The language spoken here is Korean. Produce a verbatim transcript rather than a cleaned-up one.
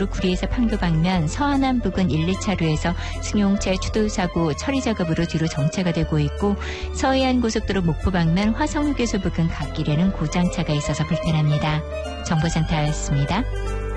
구리에서 판교 방면 서안암 부근 일, 이 차로에서 승용차 추돌사고 처리 작업으로 뒤로 정체가 되고 있고 서해안 고속도로 목포 방면 화성휴게소 부근 갓길에는 고장차가 있어서 불편합니다. 정보센터였습니다.